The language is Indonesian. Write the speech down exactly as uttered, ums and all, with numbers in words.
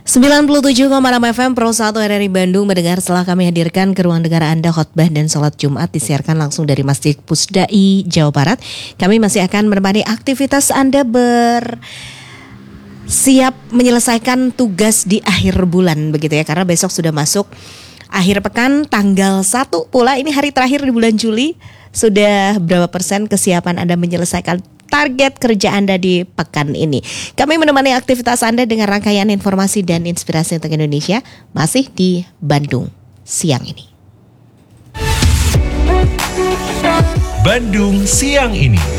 sembilan puluh tujuh koma enam F M Pro satu R R I Bandung mendengar setelah kami hadirkan ke ruang dengar Anda khotbah dan sholat Jumat disiarkan langsung dari Masjid Pusdai, Jawa Barat. Kami masih akan menemani aktivitas Anda bersiap menyelesaikan tugas di akhir bulan begitu ya, karena besok sudah masuk akhir pekan tanggal satu pula, ini hari terakhir di bulan Juli. Sudah berapa persen kesiapan Anda menyelesaikan target kerja Anda di pekan ini? Kami menemani aktivitas Anda dengan rangkaian informasi dan inspirasi untuk Indonesia masih di Bandung siang ini. Bandung siang ini.